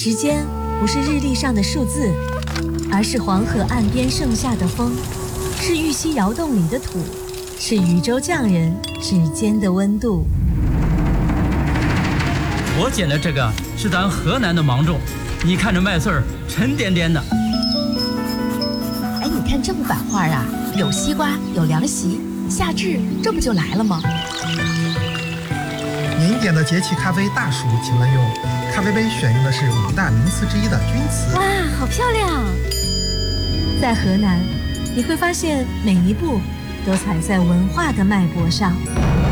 时间不是日历上的数字，而是黄河岸边盛夏的风，是玉溪窑洞里的土，是禹州匠人指尖的温度。 我捡的这个是咱河南的芒种，你看这麦穗儿沉甸甸的。 哎，你看这幅版画啊，有西瓜，有凉席，夏至这不就来了吗？ 您点的节气咖啡大暑，请问用咖啡杯选用的是5大名词之一的钧瓷。 哇，好漂亮！ 在河南，你会发现每一步都踩在文化的脉搏上。